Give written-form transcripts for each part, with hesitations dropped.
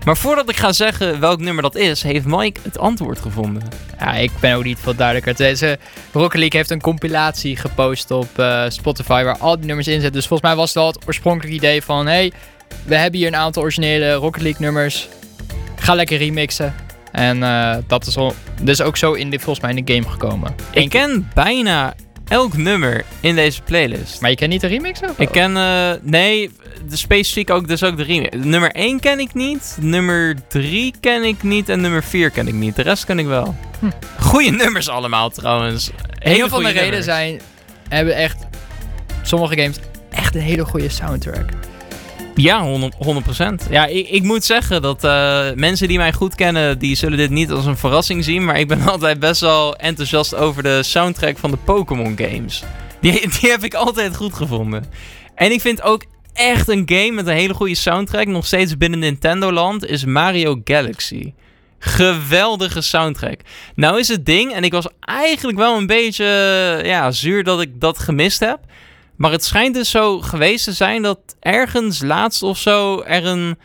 Maar voordat ik ga zeggen welk nummer dat is, heeft Mike het antwoord gevonden. Ja, ik ben ook niet veel duidelijker. Deze Rocket League heeft een compilatie gepost op Spotify waar al die nummers in zitten. Dus volgens mij was het wel het oorspronkelijke idee van... Hey, we hebben hier een aantal originele Rocket League nummers. Ga lekker remixen. En dat is dus ook zo volgens mij in de game gekomen. Ik ken bijna elk nummer in deze playlist. Maar je kent niet de remix? Of? Ik ken, specifiek ook dus ook de remix. Nummer 1 ken ik niet, nummer 3 ken ik niet en nummer 4 ken ik niet. De rest ken ik wel. Goeie nummers allemaal trouwens. Heel van de reden hebben echt sommige games echt een hele goede soundtrack. Ja, 100%. Ja, ik moet zeggen dat mensen die mij goed kennen, die zullen dit niet als een verrassing zien. Maar ik ben altijd best wel enthousiast over de soundtrack van de Pokémon games. Die heb ik altijd goed gevonden. En ik vind ook echt een game met een hele goede soundtrack, nog steeds binnen Nintendo land, is Mario Galaxy. Geweldige soundtrack. Nou is het ding, en ik was eigenlijk wel een beetje zuur dat ik dat gemist heb. Maar het schijnt dus zo geweest te zijn dat ergens laatst of zo er een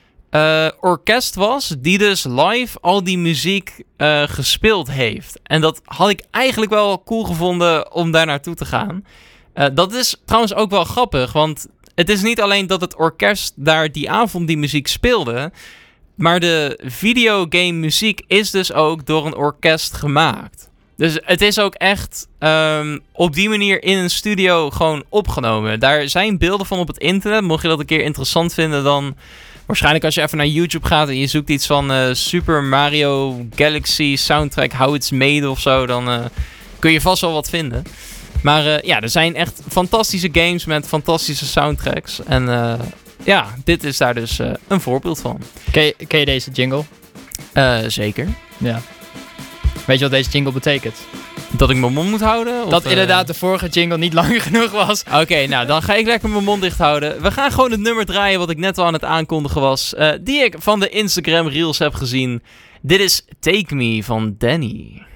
orkest was die dus live al die muziek gespeeld heeft. En dat had ik eigenlijk wel cool gevonden om daar naartoe te gaan. Dat is trouwens ook wel grappig, want het is niet alleen dat het orkest daar die avond die muziek speelde, maar de videogame muziek is dus ook door een orkest gemaakt. Dus het is ook echt op die manier in een studio gewoon opgenomen. Daar zijn beelden van op het internet. Mocht je dat een keer interessant vinden, dan waarschijnlijk als je even naar YouTube gaat en je zoekt iets van Super Mario Galaxy soundtrack, How It's Made of zo, dan kun je vast wel wat vinden. Maar er zijn echt fantastische games met fantastische soundtracks. En dit is daar dus een voorbeeld van. Ken je deze jingle? Zeker. Ja. Weet je wat deze jingle betekent? Dat ik mijn mond moet houden? Dat inderdaad de vorige jingle niet lang genoeg was. Oké, nou dan ga ik lekker mijn mond dicht houden. We gaan gewoon het nummer draaien wat ik net al aan het aankondigen was. Die ik van de Instagram Reels heb gezien. Dit is Take Me van Danny.